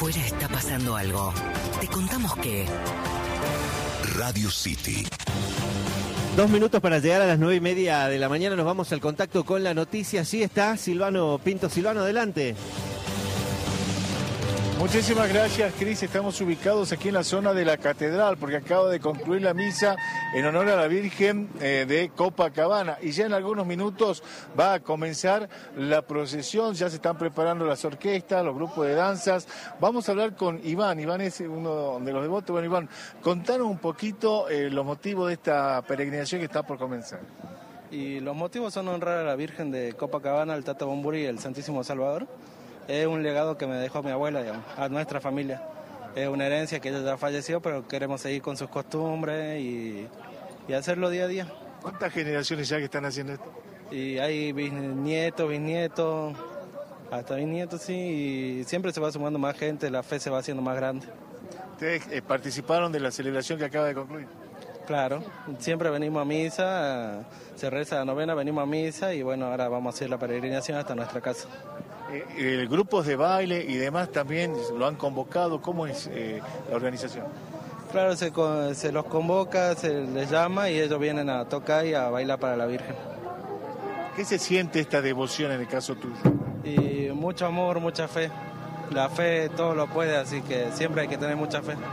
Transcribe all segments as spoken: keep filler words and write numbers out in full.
Afuera está pasando algo. Te contamos que... Radio City. Dos minutos para llegar a las nueve y media de la mañana. Nos vamos al contacto con la noticia. Sí está Silvano Pinto. Silvano, adelante. Muchísimas gracias, Cris. Estamos ubicados aquí en la zona de la catedral porque acaba de concluir la misa en honor a la Virgen eh, de Copacabana y ya en algunos minutos va a comenzar la procesión. Ya se están preparando las orquestas, los grupos de danzas. Vamos a hablar con Iván. Iván es uno de los devotos. Bueno, Iván, contanos un poquito eh, los motivos de esta peregrinación que está por comenzar. Y los motivos son honrar a la Virgen de Copacabana, el Tata Bumburi y el Santísimo Salvador. Es un legado que me dejó mi abuela, digamos, a nuestra familia. Es una herencia que ella ya falleció, pero queremos seguir con sus costumbres y, y hacerlo día a día. ¿Cuántas generaciones ya que están haciendo esto? Y hay bisnietos, bisnietos, hasta bisnietos, sí, y siempre se va sumando más gente, la fe se va haciendo más grande. ¿Ustedes eh, participaron de la celebración que acaba de concluir? Claro, siempre venimos a misa, se reza la novena, venimos a misa y bueno, ahora vamos a hacer la peregrinación hasta nuestra casa. Eh, eh, grupos de baile y demás también lo han convocado. ¿Cómo es eh, la organización? Claro, se, se los convoca, se les llama y ellos vienen a tocar y a bailar para la Virgen. ¿Qué se siente esta devoción en el caso tuyo? Y mucho amor, mucha fe. La fe todo lo puede, así que siempre hay que tener mucha fe.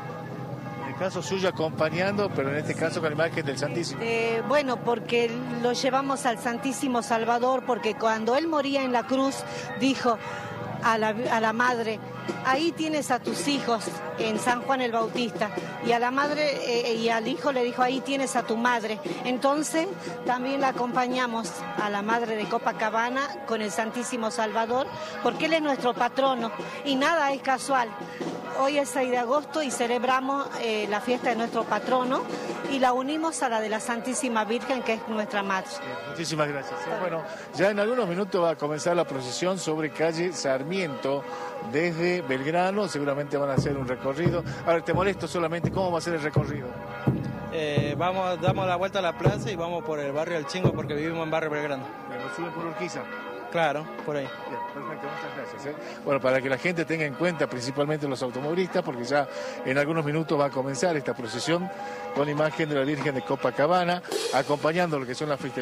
En el caso suyo acompañando, pero en este caso con la imagen del Santísimo. Eh, bueno, porque lo llevamos al Santísimo Salvador, porque cuando él moría en la cruz, dijo a la, a la madre, ahí tienes a tus hijos, en San Juan el Bautista, y a la madre eh, y al hijo le dijo, ahí tienes a tu madre. Entonces también la acompañamos a la madre de Copacabana con el Santísimo Salvador, porque él es nuestro patrono y nada es casual. Hoy es seis de agosto y celebramos eh, la fiesta de nuestro patrono y la unimos a la de la Santísima Virgen, que es nuestra madre. Muchísimas gracias. Bueno, ya en algunos minutos va a comenzar la procesión sobre calle Sarmiento desde Belgrano. Seguramente van a hacer un recorrido. Ahora te molesto solamente, ¿cómo va a ser el recorrido? Eh, vamos, damos la vuelta a la plaza y vamos por el barrio El Chingo porque vivimos en barrio Belgrano. ¿Lo suben por Urquiza? Claro, por ahí. Bien, perfecto, muchas gracias. ¿eh? Bueno, para que la gente tenga en cuenta, principalmente los automovilistas, porque ya en algunos minutos va a comenzar esta procesión con la imagen de la Virgen de Copacabana, acompañando lo que son las festividades.